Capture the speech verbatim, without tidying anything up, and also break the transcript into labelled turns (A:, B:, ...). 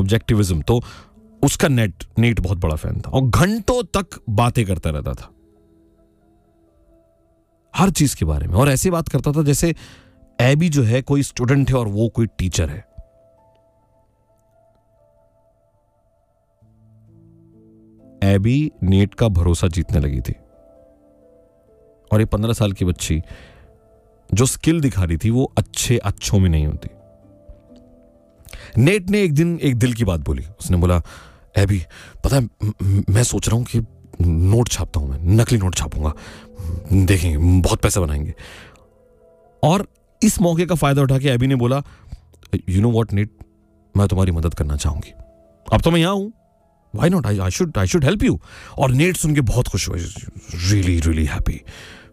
A: ऑब्जेक्टिविज्म, तो उसका net net बहुत बड़ा फैन था और घंटों तक बातें करता रहता था हर चीज के बारे में, और ऐसी बात करता था जैसे एबी जो है कोई स्टूडेंट है और वो कोई टीचर है। एबी नेट का भरोसा जीतने लगी थी और ये पंद्रह साल की बच्ची जो स्किल दिखा रही थी वो अच्छे अच्छों में नहीं होती। नेट ने एक दिन एक दिल की बात बोली। उसने बोला, एबी पता है मैं सोच रहा हूं कि नोट छापता हूं, मैं नकली नोट छापूंगा, देखेंगे बहुत पैसा बनाएंगे। और इस मौके का फायदा उठा के एबी ने बोला, यू नो व्हाट नेट, मैं तुम्हारी मदद करना चाहूंगी, अब तो मैं यहां हूं, why not, I should I should help you. और नेट सुन के बहुत खुश हुआ, रियली रियली हैप्पी।